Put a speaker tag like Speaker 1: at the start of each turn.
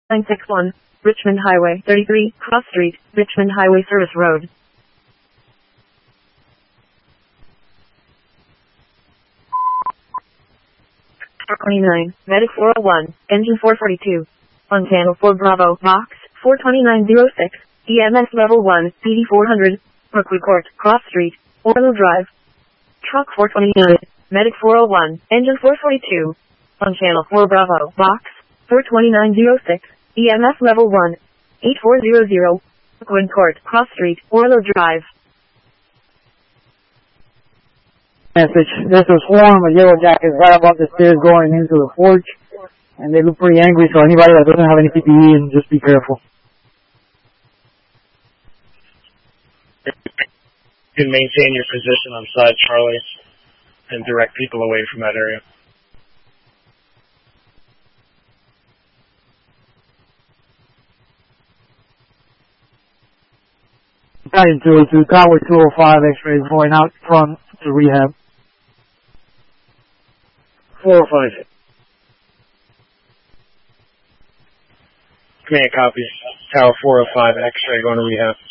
Speaker 1: 961, Richmond Highway 33, Cross Street, Richmond Highway Service Road. Car 29, Medic 401, Engine 442. On channel 4 Bravo, Box 42906, EMS Level 1, PD 400, Brookwood Court, Cross Street, Orlo Drive. Truck 429, Medic 401, Engine 442. On channel 4 Bravo, Box 42906, EMS Level 1, 8400, Brookwood Court, Cross Street, Orlo Drive.
Speaker 2: Message. There's a swarm of yellow jackets right above the stairs going into the forge, and they look pretty angry, so anybody that doesn't have any PPE, just be careful.
Speaker 3: You can maintain your position on side Charlie and direct people away from that area.
Speaker 2: Battalion 202, Tower 205, X-rays going out front to rehab.
Speaker 3: 405. Command copy. Tower 405, X-ray going to rehab.